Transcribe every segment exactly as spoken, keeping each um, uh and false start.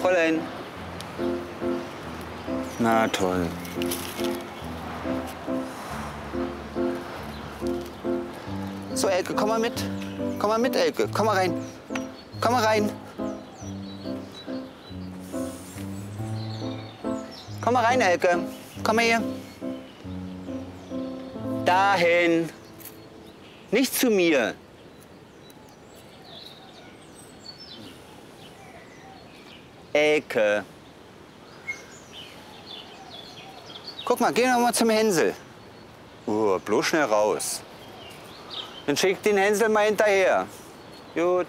Fräulein. Na toll. So, Elke, komm mal mit. Komm mal mit, Elke. Komm mal rein. Komm mal rein. Komm mal rein, Elke. Komm mal hier. Dahin. Nicht zu mir. Elke. Guck mal, gehen wir mal zum Hänsel. Uh, bloß schnell raus. Dann schick den Hänsel mal hinterher. Gut.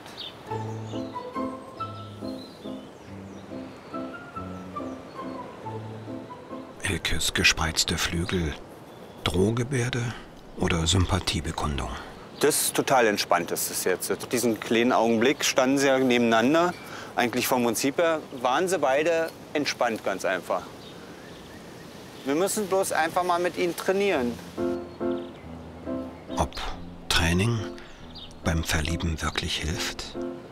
Elkes gespreizte Flügel, Drohgebärde oder Sympathiebekundung? Das ist total entspannt, ist das jetzt. Diesen kleinen Augenblick standen sie ja nebeneinander. Eigentlich vom Prinzip her waren sie beide entspannt, ganz einfach. Wir müssen bloß einfach mal mit ihnen trainieren. Ob Training beim Verlieben wirklich hilft?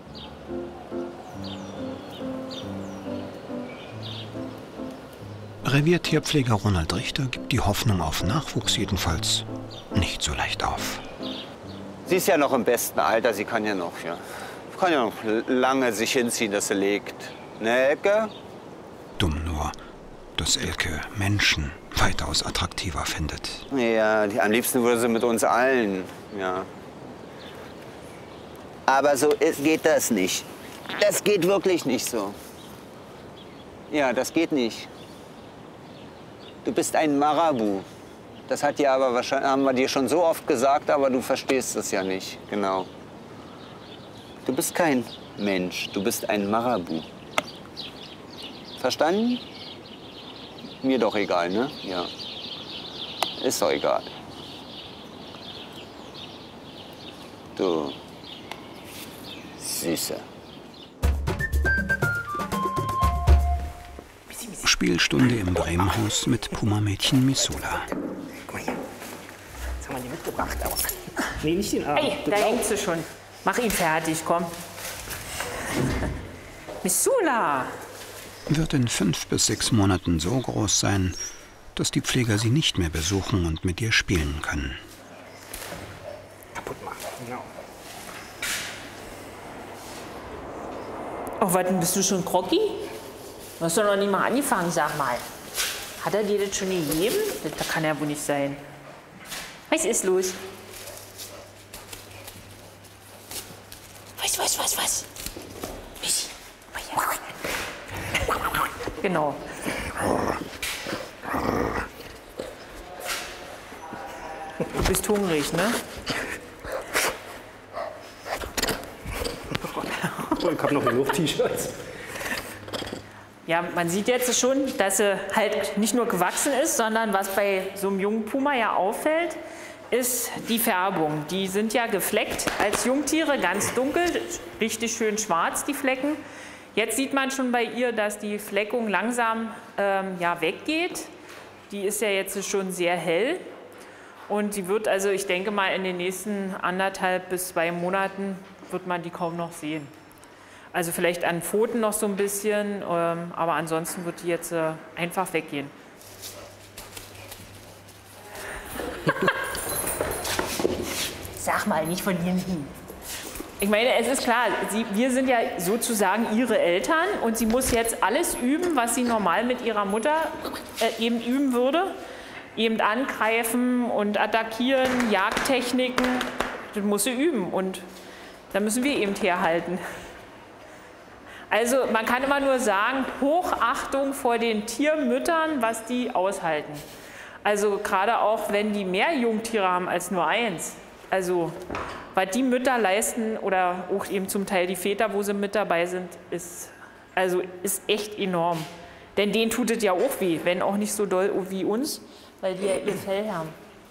Reviertierpfleger Ronald Richter gibt die Hoffnung auf Nachwuchs jedenfalls nicht so leicht auf. Sie ist ja noch im besten Alter, sie kann ja noch, ja, kann ja noch lange sich hinziehen, dass sie legt. Ne, Elke? Dumm nur, dass Elke Menschen weitaus attraktiver findet. Ja, die, am liebsten würde sie mit uns allen, ja. Aber so ist, geht das nicht. Das geht wirklich nicht so. Ja, das geht nicht. Du bist ein Marabu. Das hat dir aber wahrscheinlich, haben wir dir schon so oft gesagt, aber du verstehst es ja nicht. Genau. Du bist kein Mensch, du bist ein Marabu. Verstanden? Mir doch egal, ne? Ja. Ist doch egal. Du Süße. Spielstunde im Bremenhaus mit Puma-Mädchen Missoula. Guck mal hier. Das haben wir dir mitgebracht, aber... Nee, nicht den Arm. Hey, da hängt sie schon. Mach ihn fertig, komm. Missoula! Wird in fünf bis sechs Monaten so groß sein, dass die Pfleger sie nicht mehr besuchen und mit ihr spielen können. Kaputt machen, genau. Oh, was denn, bist du schon groggy? Du hast doch noch nie mal angefangen, sag mal. Hat er dir das schon gegeben? Das kann ja wohl nicht sein. Was ist los? Was, was, was, was? Missi, komm her. Genau. Du bist hungrig, ne? Ich hab noch genug T-Shirts. Ja, man sieht jetzt schon, dass sie halt nicht nur gewachsen ist, sondern was bei so einem jungen Puma ja auffällt, ist die Färbung. Die sind ja gefleckt als Jungtiere, ganz dunkel, richtig schön schwarz, die Flecken. Jetzt sieht man schon bei ihr, dass die Fleckung langsam ähm, ja, weggeht. Die ist ja jetzt schon sehr hell. Und die wird also, ich denke mal, in den nächsten anderthalb bis zwei Monaten wird man die kaum noch sehen. Also vielleicht an Pfoten noch so ein bisschen, ähm, aber ansonsten wird die jetzt äh, einfach weggehen. Sag mal, nicht von hinten. Ich meine, es ist klar, sie, wir sind ja sozusagen ihre Eltern und sie muss jetzt alles üben, was sie normal mit ihrer Mutter äh, eben üben würde. Eben angreifen und attackieren, Jagdtechniken, das muss sie üben und da müssen wir eben herhalten. Also man kann immer nur sagen, Hochachtung vor den Tiermüttern, was die aushalten. Also gerade auch, wenn die mehr Jungtiere haben als nur eins. Also was die Mütter leisten oder auch eben zum Teil die Väter, wo sie mit dabei sind, ist, also ist echt enorm. Denn denen tut es ja auch weh, wenn auch nicht so doll wie uns, weil die ja ihr Fell haben.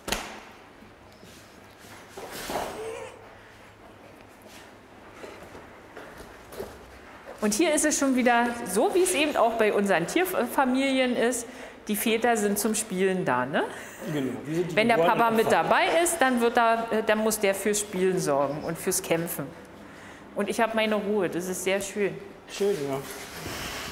Und hier ist es schon wieder so, wie es eben auch bei unseren Tierfamilien ist. Die Väter sind zum Spielen da. Ne? Genau. Wenn der Papa mit dabei ist, dann, wird er, dann muss der fürs Spielen sorgen und fürs Kämpfen. Und ich habe meine Ruhe. Das ist sehr schön. Schön, ja.